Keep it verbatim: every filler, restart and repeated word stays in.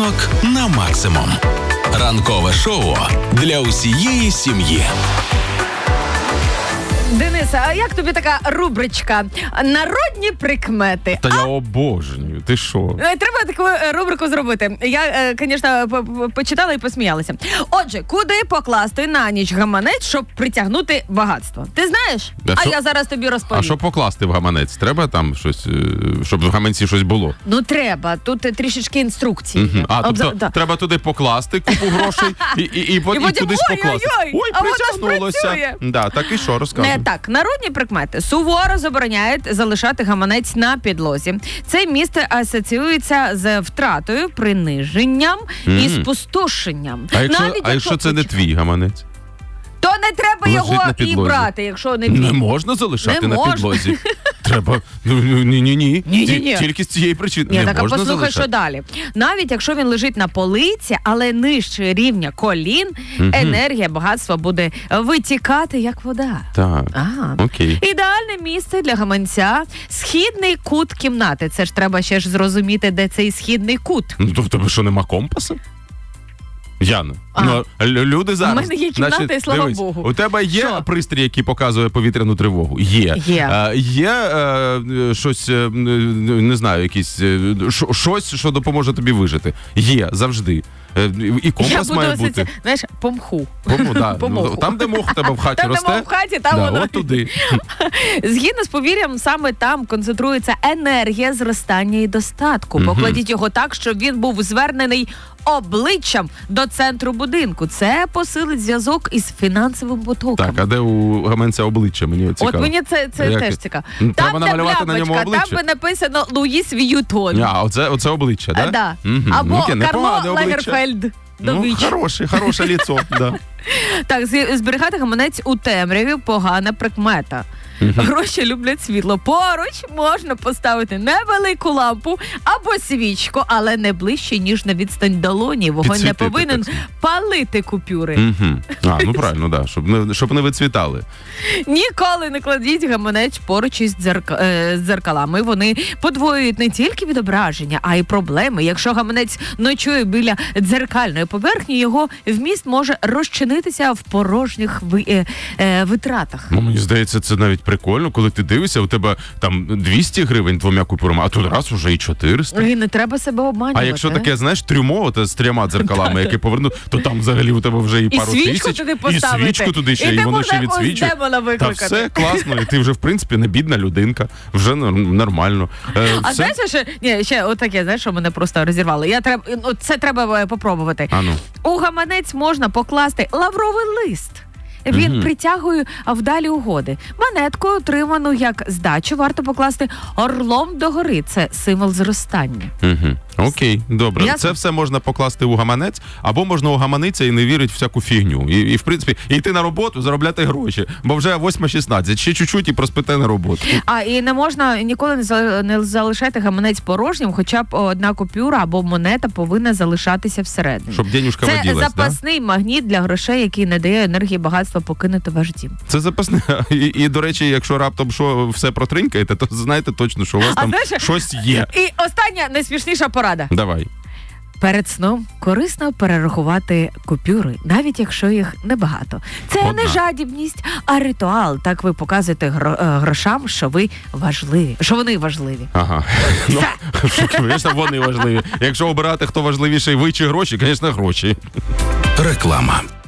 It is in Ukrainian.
Ранок на максимум. Ранкове шоу для усієї сім'ї. Денисе, а як тобі така рубричка «Народні прикмети»? Та а? Я обожнюю, ти що? Треба таку рубрику зробити. Я, звісно, почитала і посміялася. Отже, куди покласти на ніч гаманець, щоб притягнути багатство? Ти знаєш? А, а я зараз тобі розповім. А що покласти в гаманець? Треба там щось, щоб в гаманці щось було? Ну, треба. Тут трішечки інструкції. Угу. А, тобто Обза... треба туди покласти купу грошей і, і, і, і, і потім кудись ой, покласти. Ой, ой, ой, притягнулося. Да, так і що, розказуй. Не так. Народні прикмети суворо забороняють залишати гаманець на підлозі. Це місце асоціюється з втратою, приниженням mm-hmm. і спустошенням. А якщо, Навіть, а якщо, якщо це не твій гаманець? То не треба Лежить його і брати, якщо не твій. Не можна залишати не на можна. підлозі. Треба. Ні-ні-ні. Ні-ні-ні. Тільки з цієї причини. Ні, не так, можна а послухай, залишати. що далі. Навіть якщо він лежить на полиці, але нижче рівня колін, угу. енергія багатства буде витікати, як вода. Так, ага. Окей. Ідеальне місце для гаманця – східний кут кімнати. Це ж треба ще ж зрозуміти, де цей східний кут. Ну, то в тебе що, нема компаса? Яна, ну, люди зараз... У мене є кімната, значить, і слава дивись, Богу. У тебе є що? Пристрій, який показує повітряну тривогу? Є. Є. А, є е, щось, е, не знаю, якісь, е, щось, що допоможе тобі вижити? Є, завжди. Е, і компас Я має буду, бути. Це, знаєш, помху. Пому, да. Помоху. Там, де мох в тебе в хаті там, росте. Там, де мох в хаті, там да, воно. От туди. Згідно з повір'ям, саме там концентрується енергія зростання і достатку. Угу. Покладіть його так, щоб він був звернений обличчям до центру будинку. Це посилить зв'язок із фінансовим потоком. Так, а де у гаманця обличчя? Мені цікаво. От мені це, це Як? теж цікаво. Треба Там, намалювати на ньому обличчя? Там би написано Луїс В'ютон. А, оце, оце обличчя, так? Да? Да? Угу. Або ну, Карло Лагерфельд. Ну, хороше, хороше ліцо, да. Так, зберігати гаманець у темряві – погана прикмета. Uh-huh. Гроші люблять світло. Поруч можна поставити невелику лампу або свічку, але не ближче, ніж на відстань долоні. Вогонь Підсвітити, не повинен так. палити купюри. Uh-huh. А, ну правильно, да, щоб не, щоб не вицвітали. Ніколи не кладіть гаманець поруч із дзерка, е, дзеркалами. Вони подвоюють не тільки відображення, а й проблеми. Якщо гаманець ночує біля дзеркальної поверхні, його вміст може розчинитися в порожніх ви, е, е, витратах. Ну, мені здається, це навіть прикольно, коли ти дивишся, у тебе там двісті гривень двома купюрами, а тут раз уже і чотириста. І не треба себе обманювати. А якщо таке, знаєш, трюмо от, з трьома дзеркалами, які поверну, то там взагалі у тебе вже і пару і тисяч. Туди поставити. І свічку туди ще, і, і воно ще відсвічує. Та все класно, і ти вже, в принципі, не бідна людинка. Вже нормально. Е, а все? знаєш, що, ні, ще отаке, знаєш, що мене просто розірвало. Я треб, це треба попробувати. А ну. У гаманець можна покласти лавровий лист. Він угу. притягує вдалі угоди. Монетку, отриману як здачу, варто покласти орлом догори. Це символ зростання. Угу. Окей, добре. Ясно? Це все можна покласти у гаманець, або можна угаманитися і не вірить в всяку фігню. І, і в принципі, йти на роботу, заробляти гроші. Бо вже восьма шістнадцять, ще чуть-чуть і проспите на роботу. А, і не можна ніколи не залишати гаманець порожнім, хоча б одна купюра або монета повинна залишатися всередині. Щоб денюжка Це водилась, запасний да? магніт для грошей, який не дає енергії багатства покинути ваш дім. Це запасне. І, і, до речі, якщо раптом що все протринькаєте, то знаєте точно, що у вас а там знаєш, щось є. І остання найсмішніша порада. Давай. Перед сном корисно перерахувати купюри, навіть якщо їх небагато. Це Одна. не жадібність, а ритуал. Так ви показуєте гро- грошам, що ви важливі, що вони важливі. Ага. Ну, звісно, вони важливі. Якщо обирати, хто важливіший, ви чи гроші, звісно, гроші. Реклама.